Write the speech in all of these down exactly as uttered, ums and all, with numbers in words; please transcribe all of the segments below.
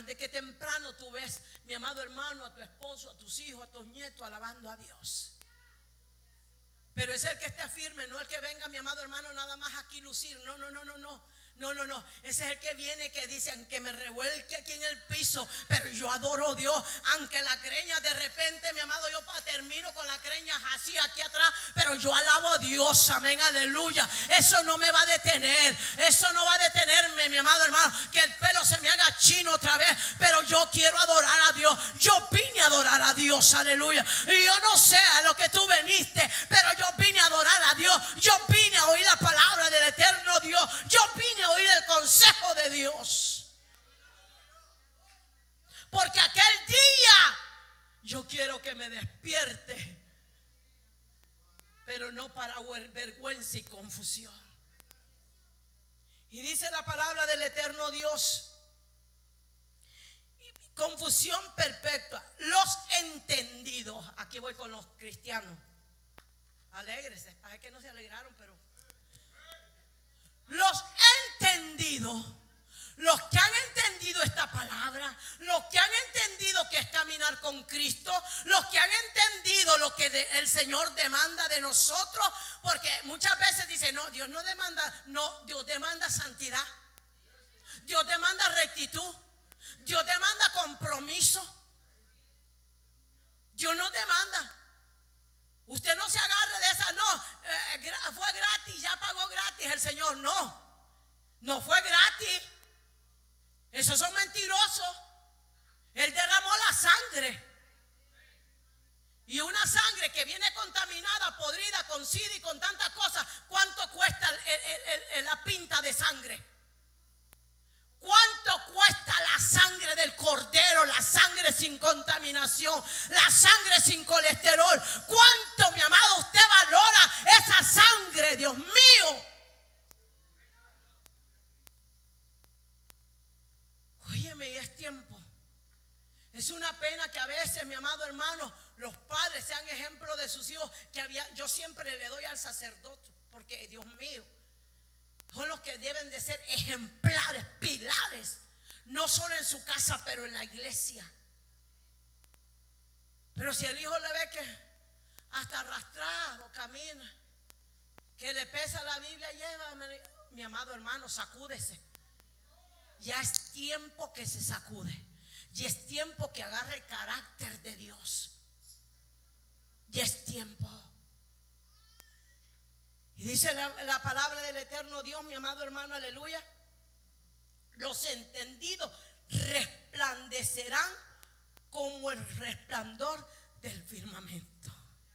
Tarde que temprano tú ves, mi amado hermano, a tu esposo, a tus hijos, a tus nietos alabando a Dios. Pero es el que esté firme, no el que venga, mi amado hermano, nada más aquí lucir. No, no, no, no, no. No, no, no. Ese es el que viene, que dicen que me revuelque aquí en el piso, pero yo adoro a Dios. Aunque la creña de repente, mi amado, yo termino con la creña así aquí atrás, pero yo alabo a Dios. Amén, aleluya. Eso no me va a detener. Eso no va a detenerme, mi amado hermano, que el pelo se me haga chino otra vez, pero yo quiero adorar a Dios. Yo vine a adorar a Dios, aleluya. Y yo no sé a lo que tú viniste, pero yo vine a adorar a Dios. Yo vine a oír la palabra del eterno Dios. Yo vine a oír el consejo de Dios. Porque aquel día yo quiero que me despierte, pero no para vergüenza y confusión. Y dice la palabra del eterno Dios: confusión perpetua. Los entendidos. Aquí voy con los cristianos. Alégrese. Parece que no se alegraron, pero los entendidos, los que han entendido esta palabra, los que han entendido que es caminar con Cristo, los que han entendido lo que de, el Señor demanda de nosotros, porque muchas veces dicen, no, Dios no demanda, no, Dios demanda santidad, Dios demanda rectitud, Dios demanda compromiso, Dios no demanda. Usted no se agarre de esa, no, eh, fue gratis, ya pagó gratis el Señor. No, no fue gratis. Esos son mentirosos. Él derramó la sangre. Y una sangre que viene contaminada, podrida, con sida y con tantas cosas. ¿Cuánto cuesta el, el, el, la pinta de sangre? ¿Cuánto cuesta la sangre del cordero? La sangre sin contaminación, la sangre sin colesterol. ¿Cuánto, mi amado, usted valora esa sangre, Dios mío? Óyeme, y es tiempo. Es una pena que a veces, mi amado hermano, los padres sean ejemplo de sus hijos. Que había, yo siempre le doy al sacerdote, porque Dios mío, son los que deben de ser ejemplares, pilares, no solo en su casa, pero en la iglesia. Pero si el hijo le ve que hasta arrastrado camina, que le pesa la Biblia, llévame, mi amado hermano, sacúdese. Ya es tiempo que se sacude. Y es tiempo que agarre el carácter de Dios. Ya es tiempo. Y dice la, la palabra del eterno Dios, mi amado hermano, aleluya: los entendidos resplandecerán como el resplandor del firmamento.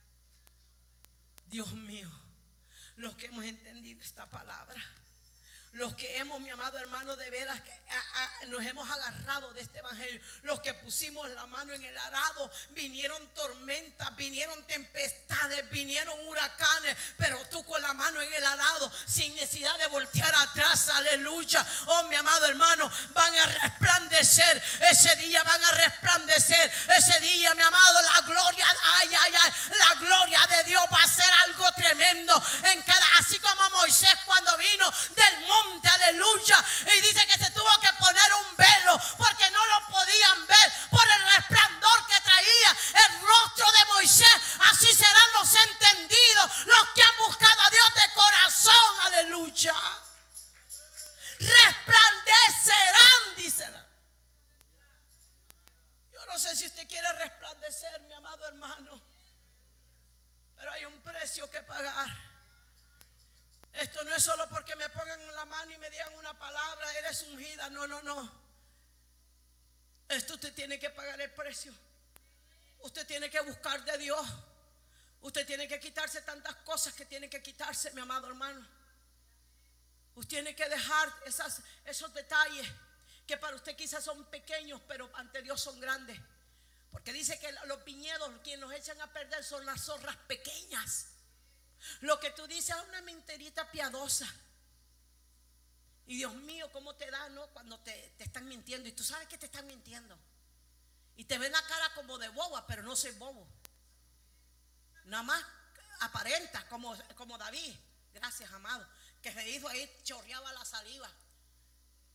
Dios mío, los que hemos entendido esta palabra, los que hemos, mi amado hermano, de veras que a, a, nos hemos agarrado de este evangelio, los que pusimos la mano en el arado, vinieron tormentas, vinieron tempestades, vinieron huracanes, pero tú con la mano en el arado, sin necesidad de voltear atrás, aleluya. Oh, mi amado hermano, van a resplandecer, ese día van a resplandecer, ese día, mi amado, la gloria, ay, ay, ay, la gloria de Dios va a ser algo tremendo en cada, así como Moisés cuando vino del monte, aleluya, y dice que se tuvo que poner un velo porque no lo podían ver por el resplandor que traía el rostro de Moisés. Así serán los entendidos, los que han buscado a Dios de corazón, aleluya. Resplandecerán, dice. Yo no sé si usted quiere resplandecer, mi amado hermano, pero hay un precio que pagar. Esto no es solo porque me pongan la mano y me digan una palabra, eres ungida. No, no, no. Esto usted tiene que pagar el precio. Usted tiene que buscar de Dios. Usted tiene que quitarse tantas cosas que tiene que quitarse, mi amado hermano. Usted tiene que dejar esas, esos detalles que para usted quizás son pequeños, pero ante Dios son grandes. Porque dice que los viñedos, quienes nos echan a perder, son las zorras pequeñas. Lo que tú dices es una mentirita piadosa. Y Dios mío, cómo te da, ¿no? Cuando te, te están mintiendo y tú sabes que te están mintiendo. Y te ven la cara como de boba, pero no soy bobo. Nada más aparenta como, como David. Gracias, amado. Que se hizo ahí, chorreaba la saliva.